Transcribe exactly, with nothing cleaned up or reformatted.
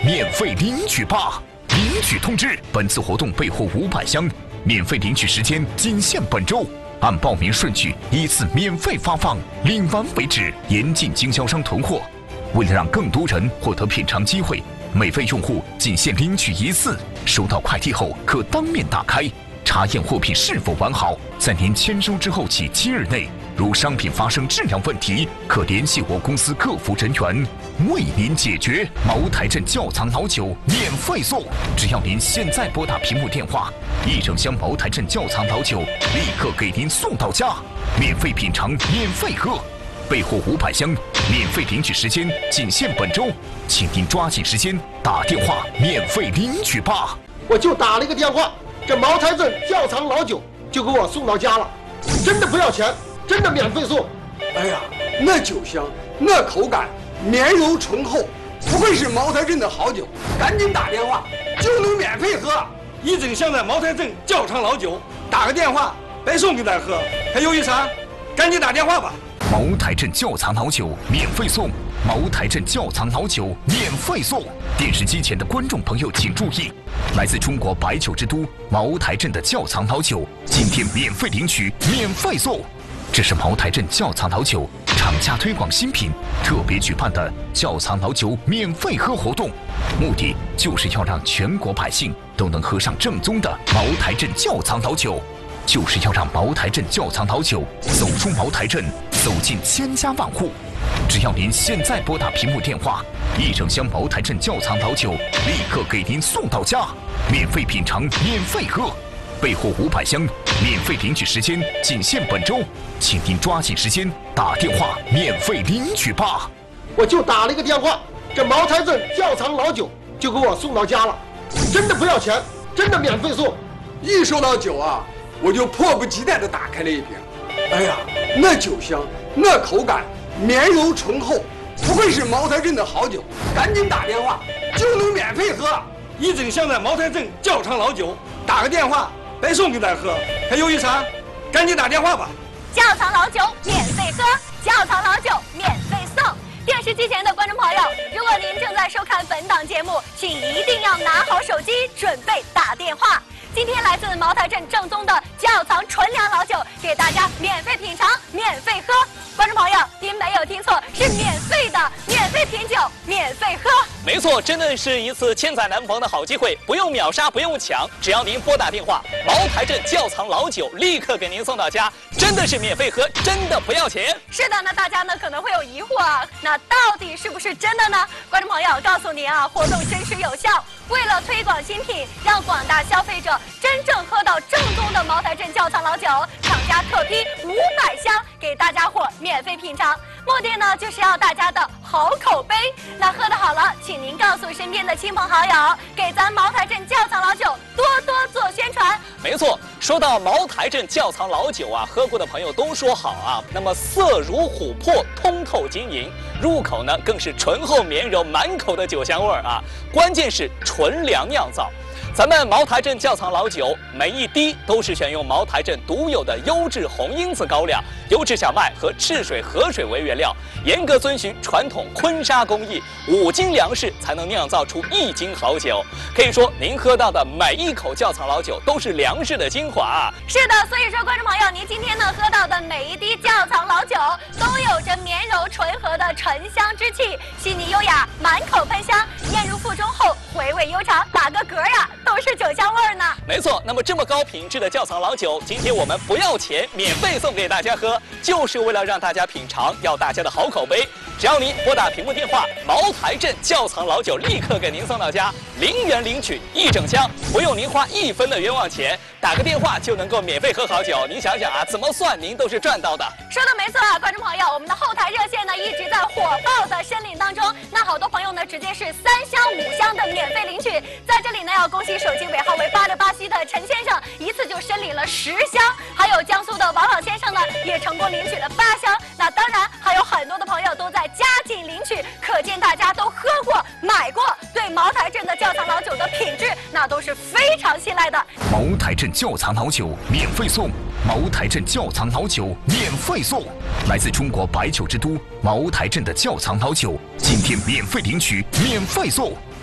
免费领取吧！领取通知：本次活动备货五百箱，免费领取时间仅限本周，按报名顺序依次免费发放，领完为止，严禁经销商囤货。为了让更多人获得品尝机会，每位用户仅限领取一次，收到快递后可当面打开，查验货品是否完好。在您签收之后起七日内，如商品发生质量问题，可联系我公司客服人员为您解决。茅台镇窖藏老酒免费送，只要您现在拨打屏幕电话，一整箱茅台镇窖藏老酒立刻给您送到家，免费品尝，免费喝。备货五百箱，免费领取时间仅限本周，请您抓紧时间打电话免费领取吧。 我就打了一个电话，这茅台镇窖藏老酒就给我送到家了，真的不要钱，真的免费送。 哎呀，那酒香，那口感，绵柔醇厚，不愧是茅台镇的好酒，赶紧打电话就能免费喝。 一整箱的茅台镇窖藏老酒，打个电话白送给咱喝，还犹豫啥？赶紧打电话吧。 茅台镇窖藏老酒免费送，茅台镇窖藏老酒免费送。电视机前的观众朋友请注意，来自中国白酒之都茅台镇的窖藏老酒，今天免费领取，免费送。这是茅台镇窖藏老酒厂家推广新品特别举办的窖藏老酒免费喝活动，目的就是要让全国百姓都能喝上正宗的茅台镇窖藏老酒，就是要让茅台镇窖藏老酒走出茅台镇，走进千家万户。只要您现在拨打屏幕电话，一整箱茅台镇窖藏老酒立刻给您送到家，免费品尝，免费喝。备货五百箱，免费领取时间仅限本周，请您抓紧时间打电话免费领取吧。 我就打了一个电话，这茅台镇窖藏老酒就给我送到家了，真的不要钱，真的免费送。 一说到酒啊，我就迫不及待地打开了一瓶。哎呀，那酒香，那口感，绵柔醇厚，不愧是茅台镇的好酒，赶紧打电话就能免费喝。 一整箱的茅台镇窖藏老酒，打个电话白送给咱喝，还犹豫啥？赶紧打电话吧。 窖藏老酒免费喝，窖藏老酒免费送。电视机前的观众朋友，如果您正在收看本档节目，请一定要拿好手机，准备打电话。今天来自茅台镇正宗的窖藏纯粮老酒，给大家免费品尝，免费喝。观众朋友，您没有听错，是免费的，免费品酒，免费喝。 没错，真的是一次千载难逢的好机会，不用秒杀，不用抢，只要您拨打电话，茅台镇窖藏老酒立刻给您送到家，真的是免费喝，真的不要钱。 是的，那大家呢可能会有疑惑啊，那到底是不是真的呢？观众朋友，告诉您啊，活动真实有效。为了推广新品，让广大消费者真正喝到正宗的茅台镇窖藏老酒，厂家特批五百箱给大家伙免费品尝。目的呢，就是要大家的好口碑。那喝得好了，请您告诉身边的亲朋好友，给咱茅台镇窖藏老酒多多做宣传。 没错，说到茅台镇窖藏老酒啊，喝过的朋友都说好啊。那么色如琥珀，通透晶莹，入口呢更是醇厚绵柔，满口的酒香味儿啊。关键是纯粮酿造。咱们茅台镇窖藏老酒，每一滴都是选用茅台镇独有的优质红缨子高粱、优质小麦和赤水河水为原料，严格遵循传统坤沙工艺，五斤粮食才能酿造出一斤好酒。可以说，您喝到的每一口窖藏老酒都是粮食的精华啊！ 是的，所以说，观众朋友，您今天呢喝到的每一滴窖藏老酒，都有着绵柔醇和的醇香之气，细腻优雅，满口喷香，咽入腹中后回味悠长，打个嗝呀！都是酒香味儿呢。 没错，那么这么高品质的窖藏老酒，今天我们不要钱，免费送给大家喝，就是为了让大家品尝，要大家的好口碑。只要您拨打屏幕电话，茅台镇窖藏老酒立刻给您送到家，零元领取一整箱，不用您花一分的冤枉钱，打个电话就能够免费喝好酒。您想想啊，怎么算您都是赚到的。 说的没错啊，观众朋友，我们的后台热线呢一直在火爆的申领当中，那好多朋友呢直接是三箱五箱的免费领取。在这里呢要恭喜手机尾号为八六八七的陈先生，一次就申领了十箱，还有江苏的王老先生呢也成功领取了八箱。那当然还有很多的朋友都在加紧领取，可见大家都喝过买过，对茅台镇的窖藏老酒的品质那都是非常信赖的。 茅台镇窖藏老酒免费送，茅台镇窖藏老酒免费送。来自中国白酒之都茅台镇的窖藏老酒，今天免费领取，免费送。